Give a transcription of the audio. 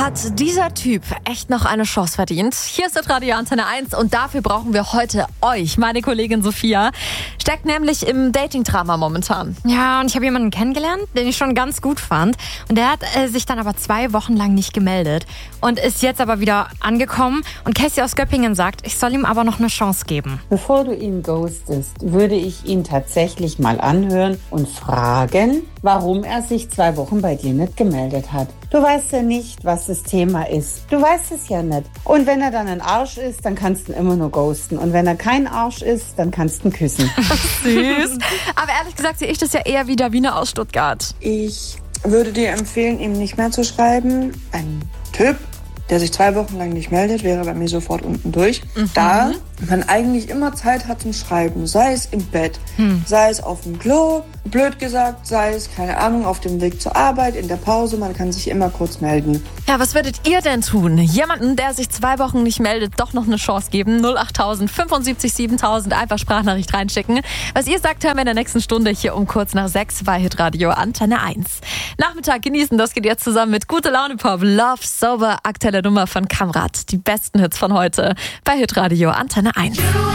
Hat dieser Typ echt noch eine Chance verdient? Hier ist das Radio Antenne 1 und dafür brauchen wir heute euch. Meine Kollegin Sophia steckt nämlich im Dating-Drama momentan. Ja, und ich habe jemanden kennengelernt, den ich schon ganz gut fand. Und der hat sich dann aber 2 Wochen lang nicht gemeldet und ist jetzt aber wieder angekommen. Und Cassie aus Göppingen sagt, ich soll ihm aber noch eine Chance geben. Bevor du ihn ghostest, würde ich ihn tatsächlich mal anhören und fragen, warum er sich 2 Wochen bei dir nicht gemeldet hat. Du weißt ja nicht, was das Thema ist. Du weißt es ja nicht. Und wenn er dann ein Arsch ist, dann kannst du ihn immer nur ghosten. Und wenn er kein Arsch ist, dann kannst du ihn küssen. Süß. Aber ehrlich gesagt sehe ich das ja eher wie Davina aus Stuttgart. Ich würde dir empfehlen, ihm nicht mehr zu schreiben. Ein Typ, der sich 2 Wochen lang nicht meldet, wäre bei mir sofort unten durch. Da man eigentlich immer Zeit hat zum Schreiben, sei es im Bett, sei es auf dem Klo, blöd gesagt, sei es, keine Ahnung, auf dem Weg zur Arbeit, in der Pause, man kann sich immer kurz melden. Ja, was würdet ihr denn tun? Jemanden, der sich 2 Wochen nicht meldet, doch noch eine Chance geben? 08000 75 7000, einfach Sprachnachricht reinschicken. Was ihr sagt, hören wir in der nächsten Stunde hier um kurz nach 6 bei Hitradio Antenne 1. Nachmittag genießen, das geht jetzt zusammen mit Gute Laune Pop, Love Sober, aktuelle Nummer von Kamrat. Die besten Hits von heute bei Hitradio Antenne 1.